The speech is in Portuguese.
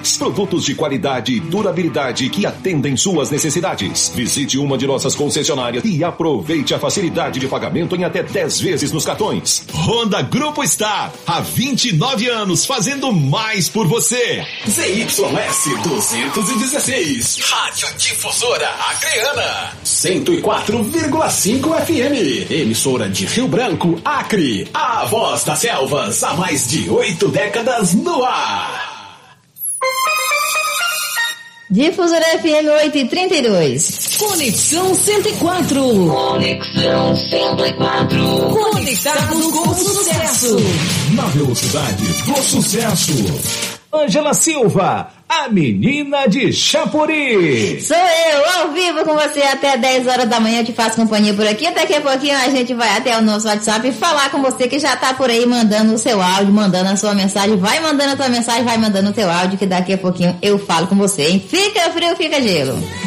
Max. Produtos de qualidade e durabilidade que atendem suas necessidades. Visite uma de nossas concessionárias e aproveite a facilidade de pagamento em até 10 vezes nos cartões. Honda Grupo Star, há 29 anos fazendo mais por você. ZYS 216, Rádio Difusora Acreana, 104,5 FM, emissora de Rio Branco, Acre, a voz das selvas, há mais de 8 décadas no ar. Difusora FM 8h32. Conexão 104. Conexão 104. Conectado com o sucesso. Na velocidade do sucesso. Ângela Silva, a menina de Chapuri. Sou eu, ao vivo com você até 10 horas da manhã, te faço companhia por aqui. Daqui a pouquinho a gente vai até o nosso WhatsApp e falar com você que já tá por aí mandando o seu áudio, mandando a sua mensagem. Vai mandando a tua mensagem, vai mandando o teu áudio, que daqui a pouquinho eu falo com você, hein? Fica frio, fica gelo.